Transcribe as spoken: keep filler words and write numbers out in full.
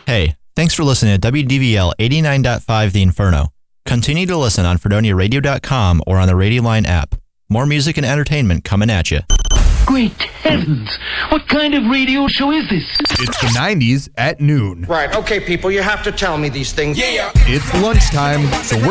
Hey, thanks for listening to W D V L eighty-nine point five The Inferno. Continue to listen on fredonia radio dot com or on the Radio Line app. More music and entertainment coming at you. Great heavens! What kind of radio show is this? It's the nineties at noon. Right, okay, people, you have to tell me these things. Yeah. It's lunchtime, so we're